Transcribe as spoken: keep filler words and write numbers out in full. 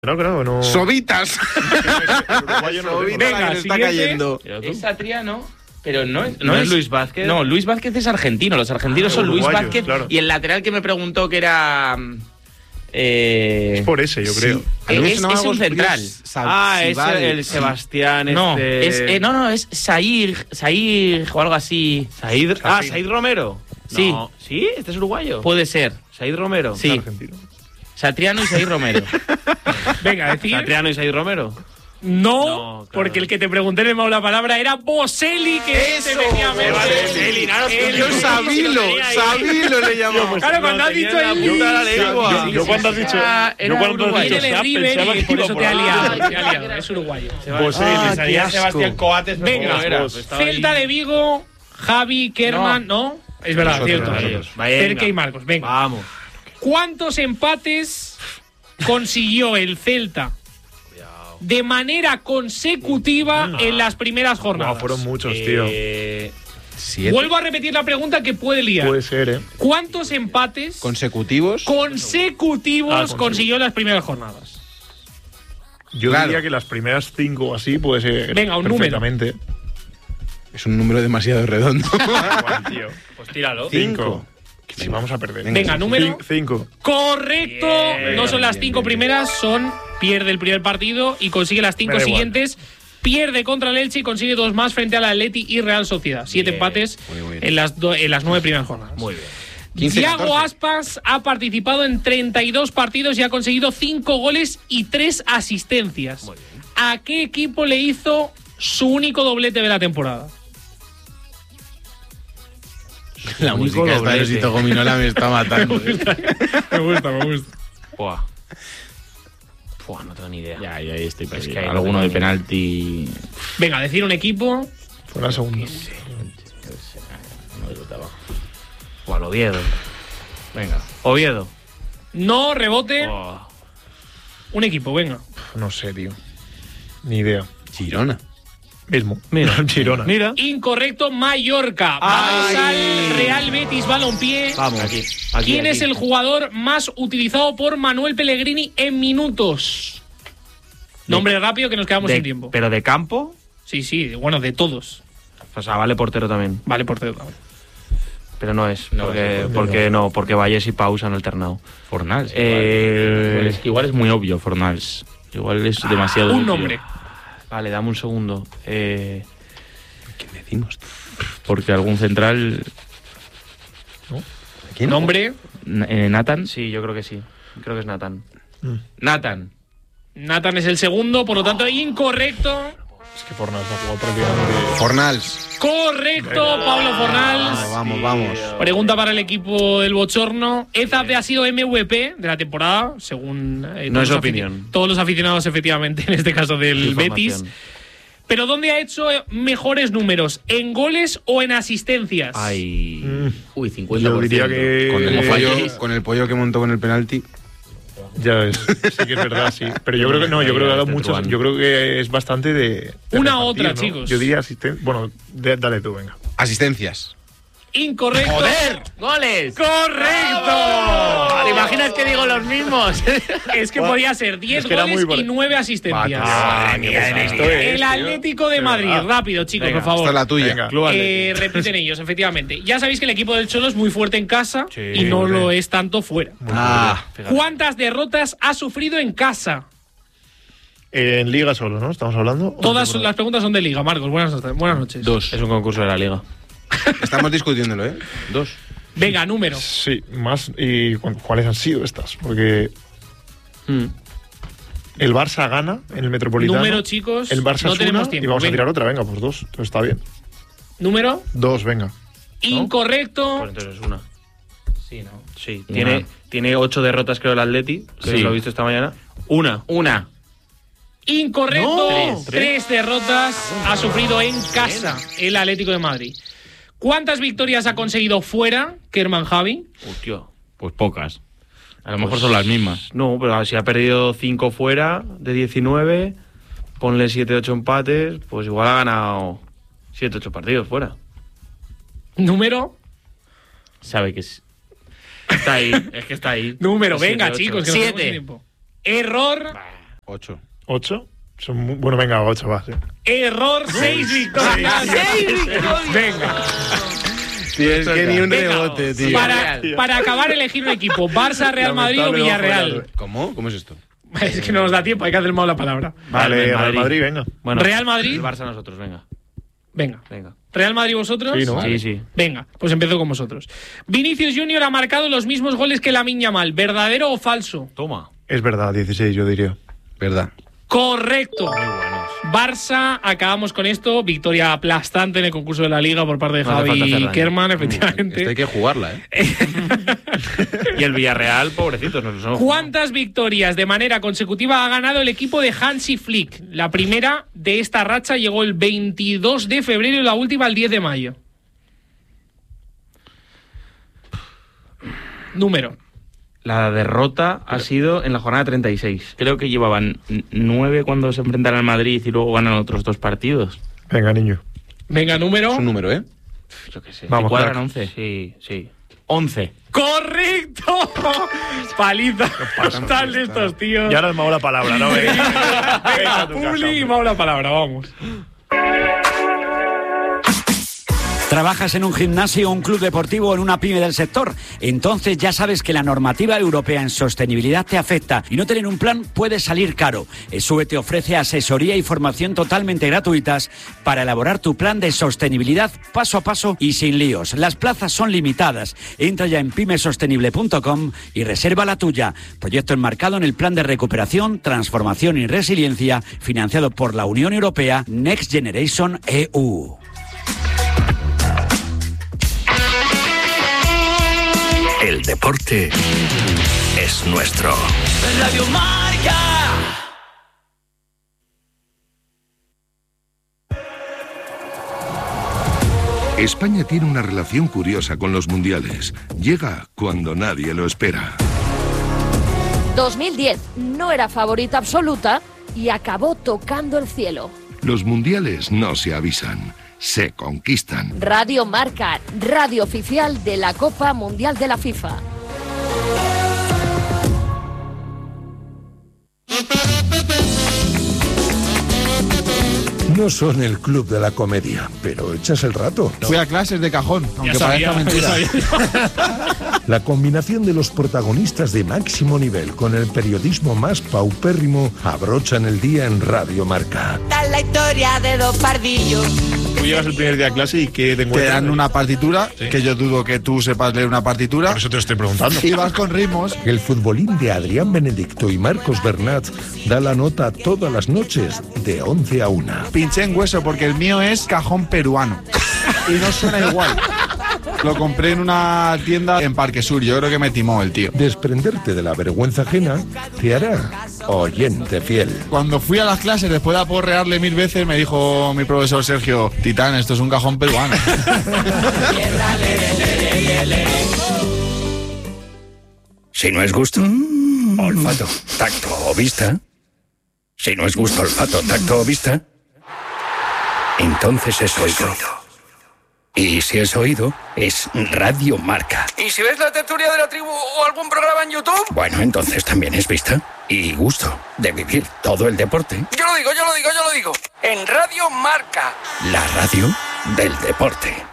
No, creo, no. ¡Sobitas! no Venga, está cayendo. Es Satriano, pero no es, ¿No es Luis Vázquez? No, Luis Vázquez es argentino. Los argentinos Ah, son Luis uruguayo, Vázquez claro. y el lateral que me preguntó que era. Eh, Es por ese, yo creo. Sí. A mí me es, sonaba es un algo central. Sa- Ah, es Sibal. el Sebastián. No, este... es, eh, no, no, es Sair, Sair o algo así. Said, ah, Said. Said Romero. Sí. No. ¿Sí? ¿Este es uruguayo? Puede ser. Said Romero. Sí. Argentino. Satriano y Sair Romero. Venga, decir. Satriano y Said Romero. No, No, claro. porque el que te pregunté en el la palabra era Boselli, que ¡Eso! se venía a ver. Boselli, claro, El- Yo Sabilo, Sabilo le llamamos. Claro, cuando has dicho el puta la lengua. Yo, yo cuando has dicho. Era- Yo era cuando has uruguayo. dicho Viene de Sap, River pensaba y que por iba eso por te ha ahí. liado. Te ha liado, es uruguayo. Boselli, Ah, salía qué asco. Sebastián Coates. me Venga, acuerdo, era, vos. pues estaba ahí. Celta de Vigo, Javi, Kerman, ¿no? Es verdad, Nosotros, cierto. nosotros. Venga. Cerque y Marcos, venga. Vamos. ¿Cuántos empates consiguió el Celta de manera consecutiva en las primeras No, jornadas? fueron muchos, tío. Eh, Siete Vuelvo a repetir la pregunta que puede liar. Puede ser, ¿eh? ¿Cuántos empates consecutivos. consecutivos Ah, consecutivos. consiguió en las primeras jornadas? Yo Claro. diría que las primeras cinco o así puede ser. Venga, un número. perfectamente. Es un número demasiado redondo. Igual, tío. pues tíralo. Cinco. Si vamos a perder. Venga, número. Cin- Cinco. Correcto. Bien, no son las bien, cinco bien, primeras, son pierde el primer partido y consigue las cinco Me da igual. siguientes. Pierde contra el Elche y consigue dos más frente al Atleti y Real Sociedad. Siete Bien, empates muy bien. en las, do- en las nueve primeras jornadas. Muy bien. quince, Thiago catorce. Aspas ha participado en treinta y dos partidos y ha conseguido cinco goles y tres asistencias. Muy bien. ¿A qué equipo le hizo su único doblete de la temporada? La Único música esta de doblete. Osito Gominola me está matando. Me gusta, me gusta. Buah. Buah, no tengo ni idea. Ya, ya ahí estoy Es perdido. que ahí no Alguno tengo de ni penalti. Venga, decir un equipo. Fue la segunda. No de los abajo. Buah, el Oviedo. Venga. Oviedo. No, rebote. Buah. Un equipo, venga. No sé, tío. Ni idea. Girona. Mismo. Mira. Girona. Mira. Incorrecto, Mallorca. Ay. Vamos al Real Betis Balompié. Vamos. Aquí. aquí ¿Quién aquí. es el jugador más utilizado por Manuel Pellegrini en minutos? Nombre rápido que nos quedamos De- sin tiempo. ¿Pero de campo? Sí, sí, bueno, de todos. O sea, vale portero también. Vale, por también. Pero no es. No, porque, es porque no, porque Valles y Pau se han alternado. Fornals. Eh, Igual, es, igual es muy obvio, Fornals. Igual es demasiado. Un obvio. nombre. Vale, dame un segundo. Eh, ¿Qué decimos? Porque algún central. ¿Quién? Nombre. N- eh, Nathan. sí, yo creo que sí. Creo que es Nathan. Nathan. Nathan es el segundo, por lo tanto, incorrecto. Es que Fornals ha jugado prácticamente. Fornals. Correcto, Pablo Fornals. Vamos, vamos. Pregunta para el equipo del Bochorno. Ezate ha sido M V P de la temporada, según eh, No todos es los opinión. afici- Todos los aficionados, efectivamente, en este caso del Información. Betis. Pero ¿dónde ha hecho eh, mejores números? ¿En goles o en asistencias? Ay. Mm, Uy, cincuenta por Yo ciento. diría que. Con el, Como pollo, falles. con el pollo que montó con el penalti. Ya ves. Sí que es verdad, sí. Pero yo creo que no, yo creo que ha dado Este muchos. truán. Yo creo que es bastante de. de Una repartir, otra, ¿no? chicos. Yo diría asistencia. Bueno, de- dale tú, venga. Asistencias. Incorrecto. ¡Goles! ¡Correcto! ¿Te imaginas que digo los mismos? Es que podía ser diez Es que era goles muy por- y nueve asistencias. Ah, qué pesado esto es, el tío. Atlético de Madrid. Ah. Rápido, chicos, Venga, por favor. Esta es la tuya. Venga. Club Eh, Athletic. repiten ellos, efectivamente. Ya sabéis que el equipo del Cholo es muy fuerte en casa Sí, y no hombre. lo es tanto fuera. Ah, Fíjate. ¿Cuántas derrotas ha sufrido en casa? Eh, en Liga solo, ¿no? Estamos hablando. Todas las preguntas son de liga, Marcos. Buenas, noches- buenas noches. dos. Es un concurso de la liga. Estamos discutiéndolo, ¿eh? Dos. Venga, número. Sí, más. ¿Y cu- cuáles han sido estas? Porque Mm. el Barça gana en el Metropolitano. Número, chicos. El Barça no es tenemos una tiempo. y vamos Venga. a tirar otra. Venga, pues dos. Entonces está bien. Número. Dos, venga. Incorrecto. Pues entonces es una. Sí, ¿no? Sí. Una. Tiene, tiene ocho derrotas, creo, el Atleti. Que Sí. lo he visto esta mañana. Una. Una. Incorrecto. No. Tres, Tres. derrotas ha sufrido en casa el Atlético de Madrid. ¿Cuántas victorias ha conseguido fuera Kerman Javi? Hostia. Pues pocas. A lo mejor son las mismas. No, pero si ha perdido cinco fuera de diecinueve, ponle siete ocho empates, pues igual ha ganado siete ocho partidos fuera. Número. Sabe que es. Está ahí, es que está ahí. Número, Es venga, siete, ocho. chicos. Que nos quedamos Siete. sin tiempo. Error. Ocho. ¿Ocho? Son muy- Bueno, venga, ocho va. Sí. Error, seis victorias. ¡Seis victorias! Venga. Tío, es que ni un Venga, rebote, tío. Para, para acabar, elegir un equipo. Barça, Real Madrid o Lamentable Villarreal. bajo ¿Cómo? ¿Cómo es esto? Es que no nos da tiempo, hay que hacer mal la palabra. Vale, Real Real Madrid, venga. Bueno, Real Madrid. El Barça nosotros, venga. Venga. Venga. ¿Real Madrid vosotros? Sí, ¿no? Sí, sí. Venga, pues empiezo con vosotros. Vinicius Junior ha marcado los mismos goles que Lamine Yamal. ¿Verdadero o falso? Toma. Es verdad, dieciséis, yo diría. ¿Verdad? Correcto. Muy buenos. Barça, acabamos con esto. Victoria aplastante en el concurso de la Liga por parte de No hace falta hacer Javi daño. Kerman, Esto hay efectivamente. que jugarla, ¿eh? Y el Villarreal, pobrecitos, nos lo ¿Cuántas victorias de manera consecutiva ha ganado el equipo de Hansi Flick? La primera de esta racha llegó el veintidós de febrero y la última el diez de mayo. Número. La derrota ha sido en la jornada treinta y seis. Creo que llevaban n- nueve cuando se enfrentaron al Madrid y luego ganan otros dos partidos. Venga, niño. Venga, número. Es un número, ¿eh? Yo qué sé. Vamos, cuadran crack. once. Sí, sí. Once. ¡Correcto! Paliza total de estos tíos. Y ahora me hago la palabra, ¿no? Venga, Venga, a tu casa, Publi y hombre. Mau la palabra, vamos. ¿Trabajas en un gimnasio, un club deportivo o en una pyme del sector? Entonces ya sabes que la normativa europea en sostenibilidad te afecta y no tener un plan puede salir caro. ESUE te ofrece asesoría y formación totalmente gratuitas para elaborar tu plan de sostenibilidad paso a paso y sin líos. Las plazas son limitadas. Entra ya en pymesostenible punto com y reserva la tuya. Proyecto enmarcado en el Plan de Recuperación, Transformación y Resiliencia financiado por la Unión Europea Next Generation E U. El deporte es nuestro. Radio Marca. España tiene una relación curiosa con los mundiales. Llega cuando nadie lo espera. dos mil diez no era favorita absoluta y acabó tocando el cielo. Los mundiales no se avisan, se conquistan. Radio Marca, radio oficial de la Copa Mundial de la FIFA. No son el club de la comedia, pero echas el rato. Fui a clases de cajón, aunque sabía, parezca mentira. ya sabía. La combinación de los protagonistas de máximo nivel con el periodismo más paupérrimo abrochan el día en Radio Marca. La historia de dos pardillos. Tú llegas el primer día a clase y ¿qué te Te encuentras? dan una partitura, que yo dudo que tú sepas leer una partitura. Por eso te lo estoy preguntando. Y vas con ritmos. El futbolín de Adrián Benedicto y Marcos Bernat da la nota todas las noches de once a una. Pinché en hueso porque el mío es cajón peruano. Y no suena igual. Lo compré en una tienda en Parque Sur. Yo creo que me timó el tío. Desprenderte de la vergüenza ajena te hará oyente fiel. Cuando fui a las clases, después de aporrearle mil veces, me dijo mi profesor Sergio: Titán, esto es un cajón peruano. Si no es gusto, olfato, tacto o vista. Si no es gusto, olfato, tacto o vista, entonces es oído. Y si es oído, es Radio Marca. ¿Y si ves la tertulia de la tribu o algún programa en YouTube? Bueno, entonces también es vista y gusto de vivir todo el deporte. Yo lo digo, yo lo digo, yo lo digo. En Radio Marca. La radio del deporte.